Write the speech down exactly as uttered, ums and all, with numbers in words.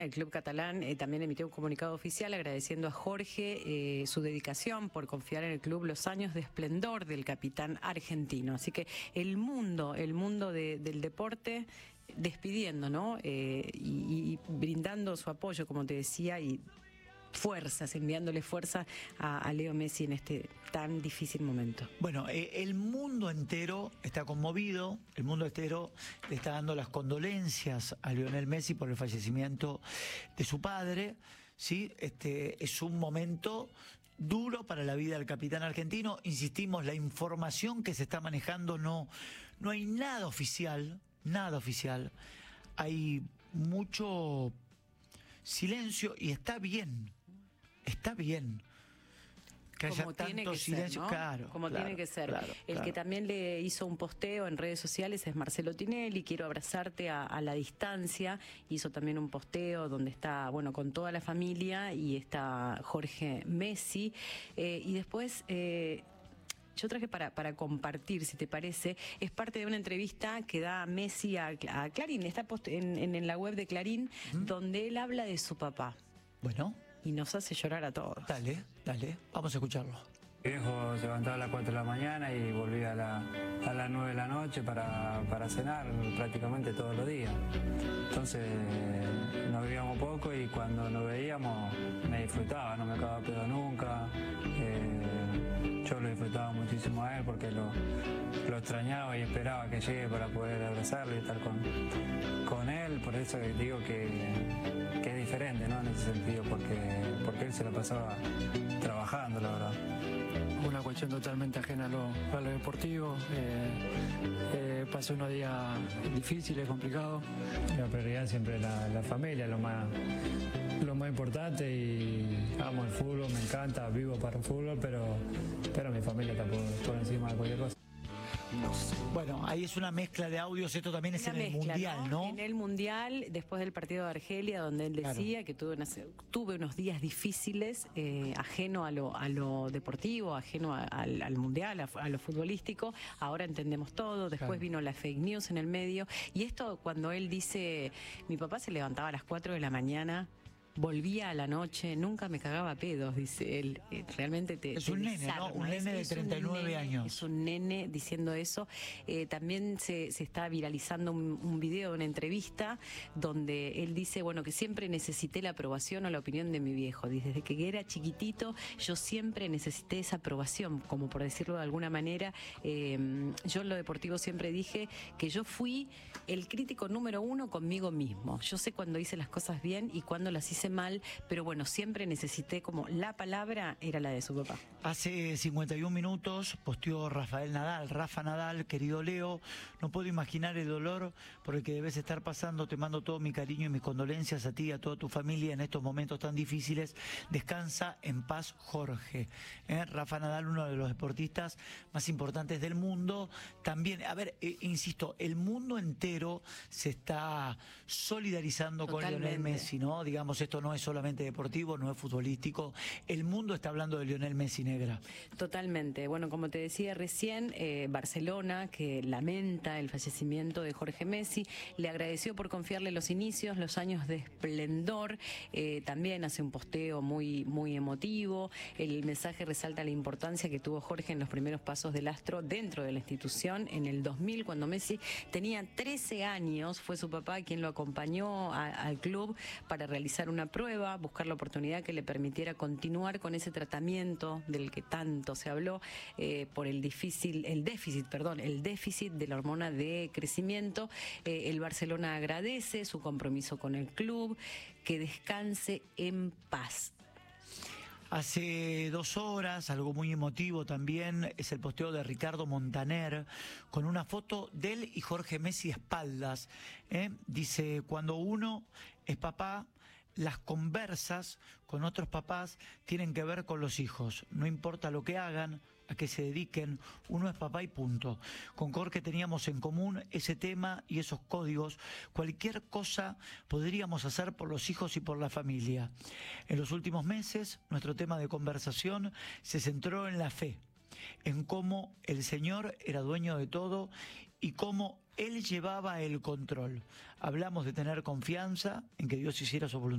El club catalán eh, también emitió un comunicado oficial agradeciendo a Jorge eh, su dedicación por confiar en el club los años de esplendor del capitán argentino. Así que el mundo, el mundo de, del deporte despidiendo, ¿no? Eh, y, y brindando su apoyo, como te decía, y fuerzas, enviándole fuerza a, a Leo Messi en este tan difícil momento. Bueno, eh, el mundo entero está conmovido, el mundo entero le está dando las condolencias a Lionel Messi por el fallecimiento de su padre, ¿sí? Este es un momento duro para la vida del capitán argentino. Insistimos, la información que se está manejando no, no hay nada oficial, nada oficial. Hay mucho silencio y está bien. Está bien que haya Como tiene tanto que silencio, ser, ¿no? claro. Como claro, tiene que ser. Claro, el claro. que también le hizo un posteo en redes sociales es Marcelo Tinelli. Quiero abrazarte a, a la distancia. Hizo también un posteo donde está, bueno, con toda la familia y está Jorge Messi. Eh, y después... Eh, Yo traje para, para compartir, si te parece, es parte de una entrevista que da Messi a, a Clarín, está post en, en, en la web de Clarín, ¿Mm? Donde él habla de su papá. Bueno. Y nos hace llorar a todos. Dale, dale, vamos a escucharlo. Mi viejo se levantaba a las cuatro de la mañana y volvía a, la, a las nueve de la noche para, para cenar prácticamente todos los días. Entonces nos veíamos poco y cuando nos veíamos me disfrutaba, no me acababa pedo nunca. Eh, yo lo disfrutaba muchísimo a él porque lo, lo extrañaba y esperaba que llegue para poder abrazarlo y estar con, con él. Por eso digo que, que es diferente, ¿no? En ese sentido, porque, porque él se lo pasaba trabajando, la verdad. Una cuestión totalmente ajena a lo, a lo deportivo. Eh, eh, pasé unos días difíciles, complicados. La prioridad siempre es la, la familia, lo más, lo más importante, y amo el fútbol, me encanta, vivo para el fútbol, pero, pero mi familia está por, por encima de cualquier cosa. Bueno, ahí es una mezcla de audios, esto también es en el mezcla, Mundial, ¿no? En el Mundial, después del partido de Argelia, donde él decía claro. que tuve, unas, tuve unos días difíciles, eh, ajeno a lo, a lo deportivo, ajeno a, al, al Mundial, a, a lo futbolístico. Ahora entendemos todo, después claro. vino la fake news en el medio. Y esto cuando él dice, mi papá se levantaba a las cuatro de la mañana, volvía a la noche, nunca me cagaba pedos, dice él. Realmente te Es te un nene, ¿no? Un nene de treinta y nueve años. Es un nene diciendo eso. Eh, también se, se está viralizando un, un video, una entrevista, donde él dice, bueno, que siempre necesité la aprobación o la opinión de mi viejo. Desde que era chiquitito, yo siempre necesité esa aprobación, como por decirlo de alguna manera. Eh, yo en lo deportivo siempre dije que yo fui el crítico número uno conmigo mismo. Yo sé cuando hice las cosas bien y cuando las hice mal, pero bueno, siempre necesité como la palabra era la de su papá. Hace cincuenta y un minutos posteó Rafael Nadal. Rafa Nadal, querido Leo, no puedo imaginar el dolor por el que debes estar pasando. Te mando todo mi cariño y mis condolencias a ti y a toda tu familia en estos momentos tan difíciles. Descansa en paz, Jorge. ¿Eh? Rafa Nadal, uno de los deportistas más importantes del mundo. También, a ver, eh, insisto, el mundo entero se está solidarizando Totalmente. con Lionel Messi, ¿no? Digamos, esto no es solamente deportivo, no es futbolístico. El mundo está hablando de Lionel Messi, negra. Totalmente. Bueno, como te decía recién, eh, Barcelona, que lamenta el fallecimiento de Jorge Messi, le agradeció por confiarle los inicios, los años de esplendor. Eh, también hace un posteo muy, muy emotivo. El mensaje resalta la importancia que tuvo Jorge en los primeros pasos del astro dentro de la institución. En el dos mil, cuando Messi tenía trece años, fue su papá quien lo acompañó a, al club para realizar una prueba, buscar la oportunidad que le permitiera continuar con ese tratamiento del que tanto se habló eh, por el difícil, el déficit, perdón, el déficit de la hormona de crecimiento. Eh, el Barcelona agradece su compromiso con el club, que descanse en paz. Hace dos horas, algo muy emotivo también, es el posteo de Ricardo Montaner con una foto de él y Jorge Messi de espaldas. ¿eh? Dice, cuando uno es papá, las conversas con otros papás tienen que ver con los hijos. No importa lo que hagan, a qué se dediquen, uno es papá y punto. Con Jorge teníamos en común ese tema y esos códigos. Cualquier cosa podríamos hacer por los hijos y por la familia. En los últimos meses, nuestro tema de conversación se centró en la fe, en cómo el Señor era dueño de todo y cómo Él llevaba el control. Hablamos de tener confianza en que Dios hiciera su voluntad.